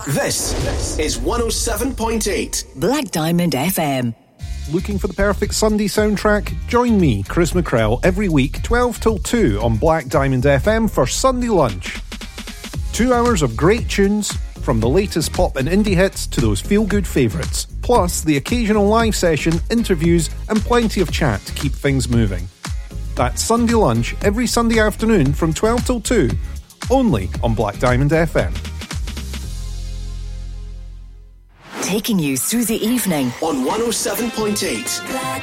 This is 107.8 Black Diamond FM. Looking for the perfect Sunday soundtrack? Join me, Chris McCrell, every week 12 till 2 on Black Diamond FM for Sunday Lunch. 2 hours of great tunes, from the latest pop and indie hits to those feel-good favourites, plus the occasional live session, interviews and plenty of chat to keep things moving. That's Sunday Lunch every Sunday afternoon from 12 till 2, only on Black Diamond FM. Taking you through the evening on 107.8